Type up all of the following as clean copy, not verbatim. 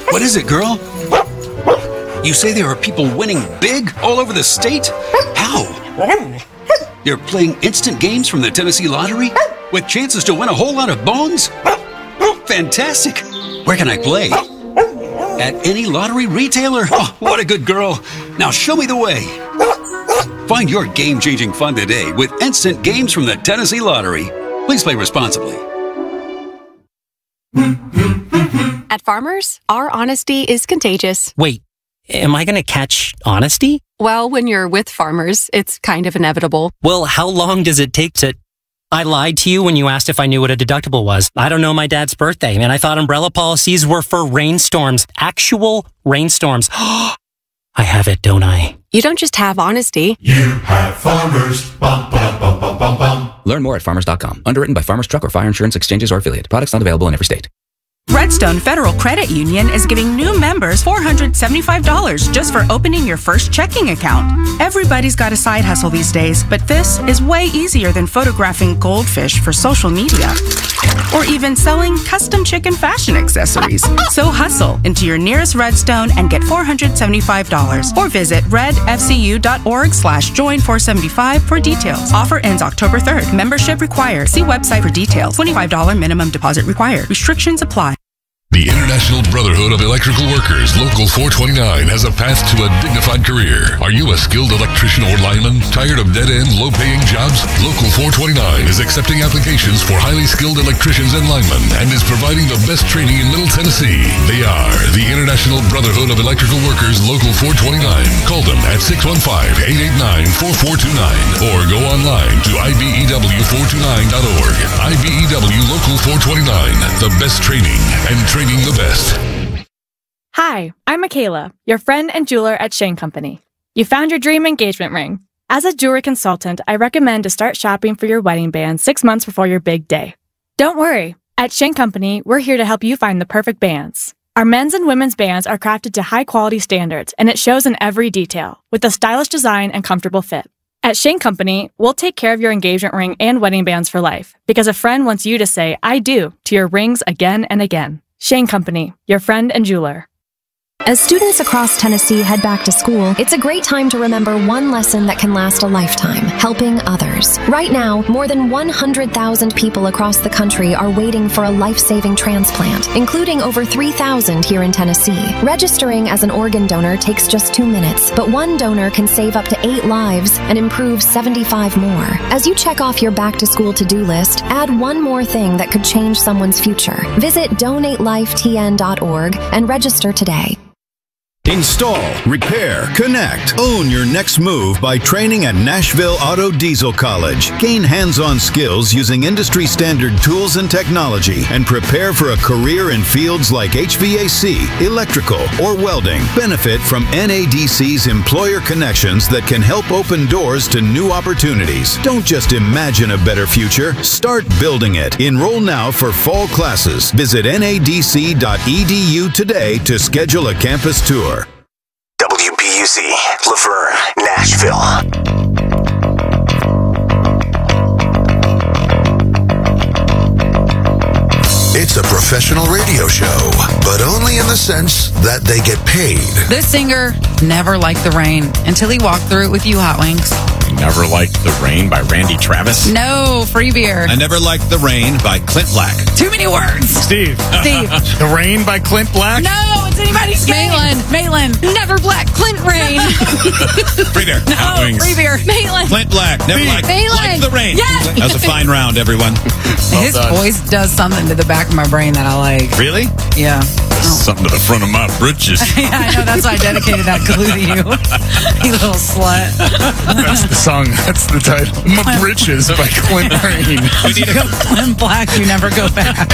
What is it, girl? You say there are people winning big all over the state? How? They're playing instant games from the Tennessee Lottery with chances to win a whole lot of bones? Fantastic! Where can I play? At any lottery retailer? Oh, what a good girl. Now show me the way. Find your game-changing fun today with instant games from the Tennessee Lottery. Please play responsibly. At Farmers, our honesty is contagious. Wait, am I going to catch honesty? Well, when you're with Farmers, it's kind of inevitable. Well, how long does it take to... I lied to you when you asked if I knew what a deductible was. I don't know my dad's birthday, and I thought umbrella policies were for rainstorms. Actual rainstorms. I have it, don't I? You don't just have honesty. You have Farmers. Bum, bum, bum, bum, bum, bum. Learn more at farmers.com. Underwritten by Farmers Truck or Fire Insurance Exchanges or Affiliate. Products not available in every state. Redstone Federal Credit Union is giving new members $475 just for opening your first checking account. Everybody's got a side hustle these days, but this is way easier than photographing goldfish for social media or even selling custom chicken fashion accessories. So hustle into your nearest Redstone and get $475 or visit redfcu.org/join475 for details. Offer ends October 3rd. Membership required. See website for details. $25 minimum deposit required. Restrictions apply. The International Brotherhood of Electrical Workers, Local 429, has a path to a dignified career. Are you a skilled electrician or lineman? Tired of dead-end, low-paying jobs? Local 429 is accepting applications for highly skilled electricians and linemen and is providing the best training in Middle Tennessee. They are the International Brotherhood of Electrical Workers, Local 429. Call them at 615-889-4429 or go online to ibew429.org. IBEW Local 429, the best training and training the best. Hi, I'm Michaela, your friend and jeweler at Shane Company. You found your dream engagement ring. As a jewelry consultant, I recommend to start shopping for your wedding band 6 months before your big day. Don't worry. At Shane Company, we're here to help you find the perfect bands. Our men's and women's bands are crafted to high-quality standards, and it shows in every detail, with a stylish design and comfortable fit. At Shane Company, we'll take care of your engagement ring and wedding bands for life, because a friend wants you to say, I do, to your rings again and again. Shane Company, your friend and jeweler. As students across Tennessee head back to school, it's a great time to remember one lesson that can last a lifetime: helping others. Right now, more than 100,000 people across the country are waiting for a life-saving transplant, including over 3,000 here in Tennessee. Registering as an organ donor takes just 2 minutes, but one donor can save up to 8 lives and improve 75 more. As you check off your back-to-school to-do list, add one more thing that could change someone's future. Visit donatelifetn.org and register today. Install, repair, connect. Own your next move by training at Nashville Auto Diesel College. Gain hands-on skills using industry-standard tools and technology and prepare for a career in fields like HVAC, electrical, or welding. Benefit from NADC's employer connections that can help open doors to new opportunities. Don't just imagine a better future. Start building it. Enroll now for fall classes. Visit nadc.edu today to schedule a campus tour. WPUZ, Laverne, Nashville. It's a professional radio show, but only in the sense that they get paid. This singer never liked the rain until he walked through it with you, Hot Wings. You never liked The Rain by Randy Travis? No, free beer. I never liked The Rain by Clint Black. Too many words. Steve. The Rain by Clint Black? No, it's anybody's game. Maitland. Never black. Clint Rain. Free beer. No, Hot Wings. free beer. Maitland. Clint Black. Never liked The Rain. Yes. That was a fine round, everyone. His voice does something to the back of my brain that I like. Really? Yeah. Something to the front of my britches. Yeah, I know. That's why I dedicated that clue to you. You little slut. That's the song. That's the title. My Britches by Clint Rain. We need to go Clint Black. You never go back.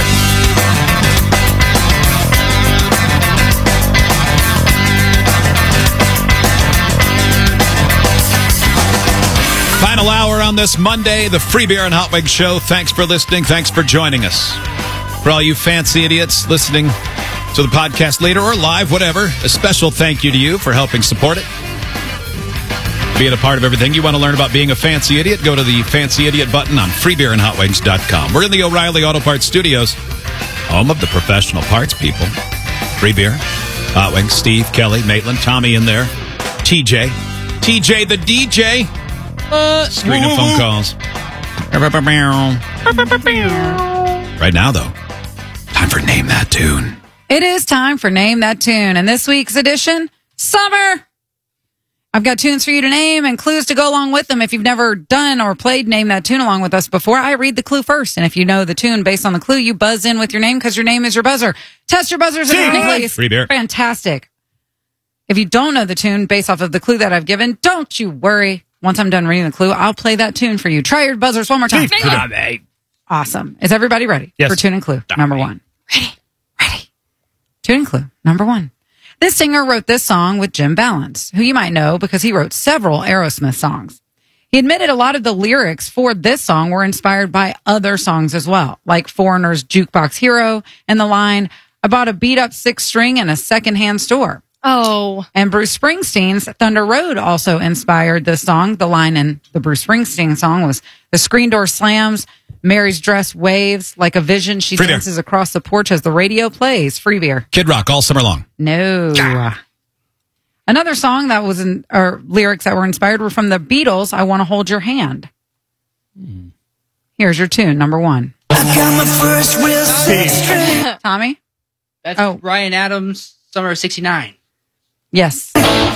Final hour on this Monday, the Free Beer and Hot Wings Show. Thanks for listening. Thanks for joining us. For all you fancy idiots listening to the podcast later or live, whatever, a special thank you to you for helping support it. Being a part of everything. You want to learn about being a fancy idiot? Go to the Fancy Idiot button on freebeerandhotwings.com. We're in the O'Reilly Auto Parts Studios, home of the professional parts people. Free beer, Hot Wings, Steve, Kelly, Maitland, Tommy in there. TJ. TJ the DJ. Screen of phone calls. Right now, though, time for Name That Tune. It is time for Name That Tune. And this week's edition, Summer. I've got tunes for you to name and clues to go along with them. If you've never done or played Name That Tune along with us before, I read the clue first. And if you know the tune based on the clue, you buzz in with your name because your name is your buzzer. Test your buzzers immediately. Free beer. Fantastic. If you don't know the tune based off of the clue that I've given, don't you worry. Once I'm done reading the clue, I'll play that tune for you. Try your buzzers one more time. Awesome. Is everybody ready for tune and clue number one? Ready. Tune and clue number one. This singer wrote this song with Jim Balance, who you might know because he wrote several Aerosmith songs. He admitted a lot of the lyrics for this song were inspired by other songs as well, like Foreigner's Jukebox Hero and the line, I bought a beat-up 6-string in a secondhand store. Oh. And Bruce Springsteen's Thunder Road also inspired this song. The line in the Bruce Springsteen song was, the screen door slams, Mary's dress waves like a vision. She Free beer. dances across the porch as the radio plays. Free beer. Kid Rock all summer long. No. Another song that was or lyrics that were inspired were from the Beatles, I Want to Hold Your Hand. Here's your tune, number one. I got my first real six string. Tommy? That's Ryan Adams, Summer of '69. Yes.